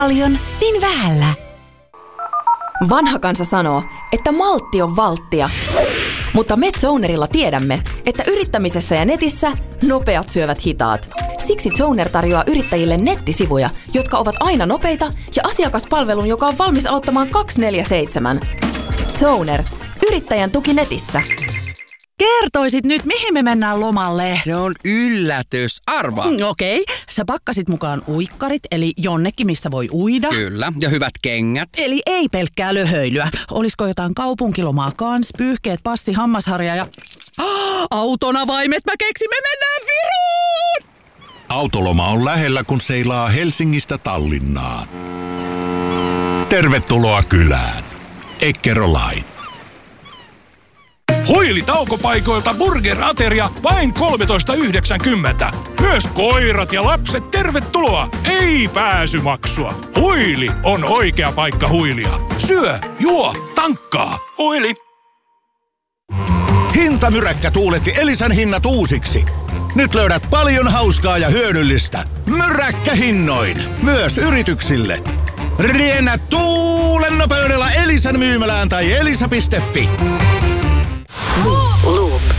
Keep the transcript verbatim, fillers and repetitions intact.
Paljon, niin vähällä. Vanha kansa sanoo, että maltti on valttia. Mutta MedZonerilla tiedämme, että yrittämisessä ja netissä nopeat syövät hitaat. Siksi Zoner tarjoaa yrittäjille nettisivuja, jotka ovat aina nopeita ja asiakaspalvelun, joka on valmis auttamaan kaksikymmentäneljä seitsemän. Zoner. Yrittäjän tuki netissä. Kertoisit nyt, mihin me mennään lomalle? Se on yllätys. Arvaa. Mm, Okei. Okay. Sä pakkasit mukaan uikkarit, eli jonnekin, missä voi uida. Kyllä. Ja hyvät kengät. Eli ei pelkkää löhöilyä. Olisiko jotain kaupunkilomaa kans, pyyhkeet, passi, hammasharja ja... Oh, autonavaimet, mä keksin, me mennään Viroon! Autoloma on lähellä, kun seilaa Helsingistä Tallinnaan. Tervetuloa kylään. Eckerö-Line. Huili taukopaikoilta burger-ateria vain kolmetoista yhdeksänkymmentä. Myös koirat ja lapset tervetuloa. Ei pääsymaksua. Huili on oikea paikka huilia. Syö, juo, tankkaa. Huili. Hintamyräkkä tuuletti Elisan hinnat uusiksi. Nyt löydät paljon hauskaa ja hyödyllistä. Myräkkähinnoin. Myös yrityksille. Riennä tuulen nopeudella Elisan myymälään tai elisa piste fi. Loop.